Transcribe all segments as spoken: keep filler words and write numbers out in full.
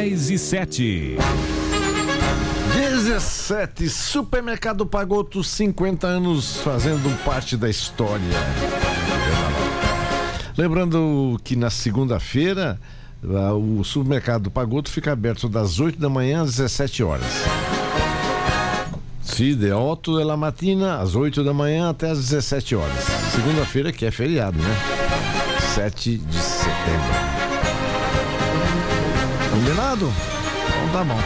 dez e sete. dezessete. Supermercado Pagotto, cinquenta anos fazendo parte da história. Lembrando que na segunda-feira o supermercado Pagotto fica aberto das oito da manhã às dezessete horas. Se de otto della mattina às oito da manhã até às dezessete horas. Segunda-feira que é feriado, né? sete de setembro. Combinado? Então tá bom.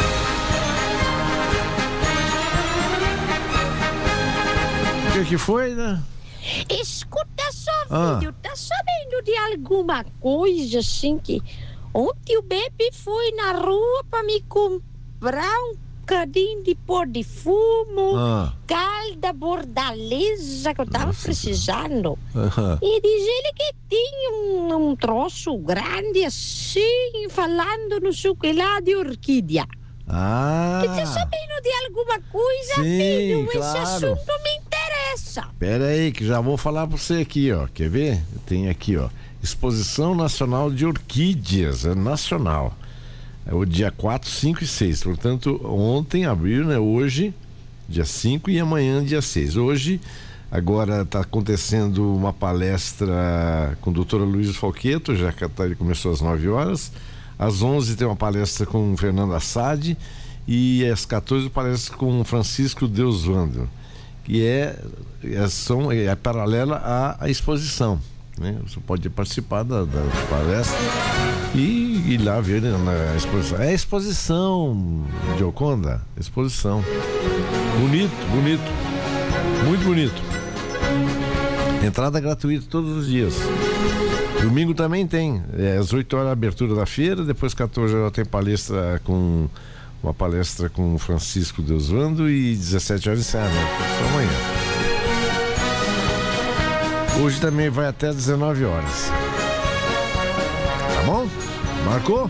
O que que foi, né? Escuta só, Ah. filho, tá sabendo de alguma coisa assim que ontem o Beppe foi na rua pra me comprar um cadinho de pó de fumo, Ah. calda bordaleza que eu tava Nossa. precisando. Aham. E diz ele que tinha um, um troço grande assim, falando no sei o que lá de orquídea. Ah. Que tá sabendo de alguma coisa, Sim, filho? Esse claro. assunto me interessa. Pera aí que já vou falar pra você aqui, ó. Quer ver? Tem aqui, ó. Exposição Nacional de Orquídeas, é nacional. É o dia quatro, cinco e seis. Portanto, ontem abriu, né? Hoje, dia cinco e amanhã, dia seis. Hoje, agora está acontecendo uma palestra com a doutora Luísa Falquetto, já que ele começou às nove horas. Às onze tem uma palestra com Fernando Assad e às quatorze palestra com Francisco Deusvando, que é, é, são, é paralela à, à exposição, né? Você pode participar da, da palestra e ir lá ver, né, na exposição. É exposição, Gioconda, exposição. Bonito, bonito, muito bonito. Entrada gratuita todos os dias. Domingo também tem, é, às oito horas a abertura da feira, depois quatorze horas tem palestra com uma palestra com Francisco Deusvando e dezessete horas encerramento. Só amanhã. Hoje também vai até dezenove horas. Tá bom? Marcou?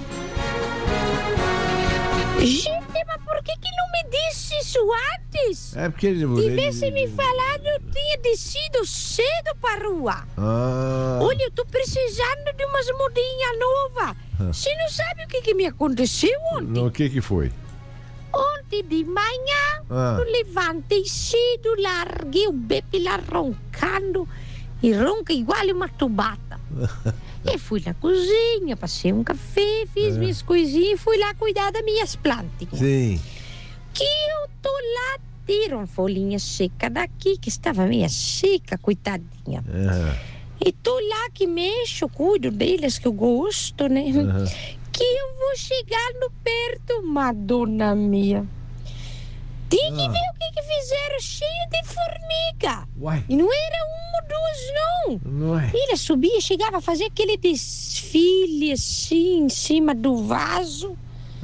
Gente, mas por que que não me disse isso antes? É porque ele. Tivesse me falado, eu tinha descido cedo pra rua. Ah, Olha, eu tô precisando de umas mudinhas novas. Você não sabe o que que me aconteceu ontem? o que que foi? Ontem de manhã, Ah. eu levantei cedo, larguei o Beppe lá roncando. E ronca igual uma tubata. E fui na cozinha, passei um café, fiz É. minhas coisinhas e fui lá cuidar das minhas plantinhas. Sim. Que eu tô lá, tiro uma folhinha seca daqui, que estava meio seca, coitadinha. É. E tô lá que mexo, cuido delas, que eu gosto, né? Aham. Que eu vou chegar no perto, Madonna minha. Tem que Ah. ver o que que fizeram, cheio de formiga. Uai, E não era uma ou duas, não. não é? Ele subia, chegava a fazer aquele desfile assim, em cima do vaso.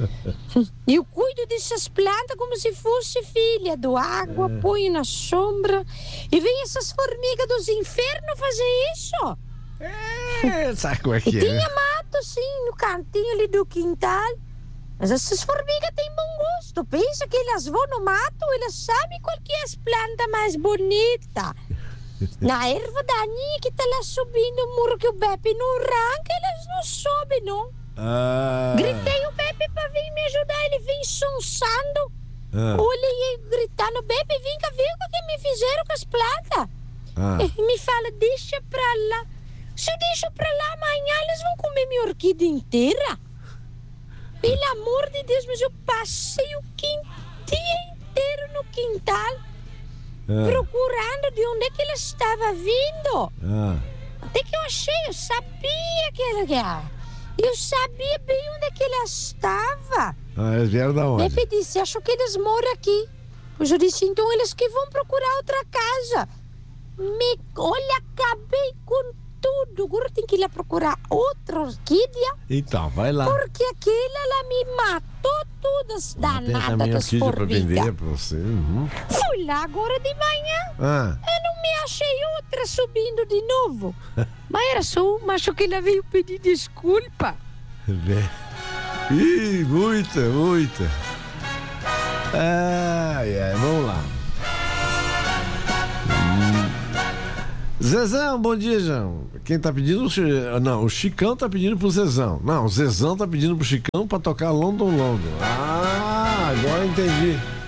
E eu cuido dessas plantas como se fosse filha. Dou água, É. ponho na sombra. E vem essas formigas dos infernos fazer isso. É, sabe como é E que é? tinha né? mato, assim, no cantinho ali do quintal. Mas essas formigas têm bom gosto. Pensa que elas vão no mato, elas sabem qual que é as plantas mais bonitas. Na erva daninha que tá lá subindo o muro que o Beppe não arranca, elas não sobem, não. Ah, Gritei o Beppe pra vir me ajudar, ele vem sonsando. ah, Olhei gritando, Beppe, vem cá ver o que me fizeram com as plantas. ah. E me fala, deixa pra lá. Se eu deixo pra lá, amanhã eles vão comer minha orquídea inteira. Pelo amor de Deus, mas eu passei o quin- dia inteiro no quintal Ah, procurando de onde é que ela estava vindo. ah. Até que eu achei, eu sabia que ela era. Eu sabia bem onde é que ela estava. Ah, eles vieram da onde? Pepe disse, acho que eles moram aqui. Pois eu disse, então eles que vão procurar outra casa. Me, olha, acabei com tudo. Agora tem que ir lá procurar outra orquídea. Então, vai lá. Porque aquela, ela me matou todas Tem danadas também das orquídea pra vender formigas. pra você. Uhum. Fui lá agora de manhã. Ah, Eu não me achei outra subindo de novo. Mas era só uma, acho que ela veio pedir desculpa. vé. Ih, muita, muita. Ai, ai, vamos lá. Hum. Zezão, bom dia, João. Quem tá pedindo? Não, o Chicão tá pedindo pro Zezão. Não, o Zezão tá pedindo pro Chicão pra tocar London London. Ah, agora entendi.